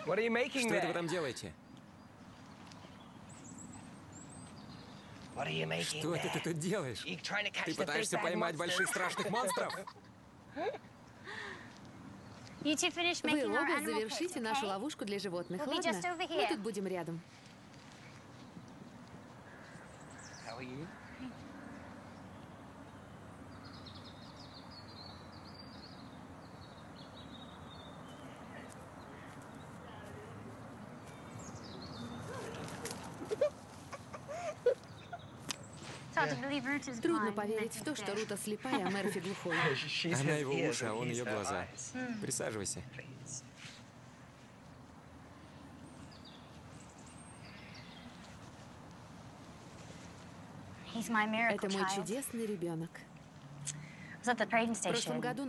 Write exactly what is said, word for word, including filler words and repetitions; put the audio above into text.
What are you making Что это вы there? там делаете? What are you making Что это ты there? тут делаешь? You trying to catch Ты the big пытаешься bad поймать monsters? больших страшных монстров? You two finish Вы making our оба animal pits, завершите нашу okay? ловушку для животных, We'll be ладно? just over Мы here. тут будем рядом. How are you? It's hard to believe Root is Трудно blind, поверить isn't в то, it? что Рута слепая, а Мерфи глухой. She's Она his его ears уши, а and он he's ее her глаза. eyes. Присаживайся. Please. He's my miracle Это мой child. чудесный ребенок. I was at the trading В прошлом station. году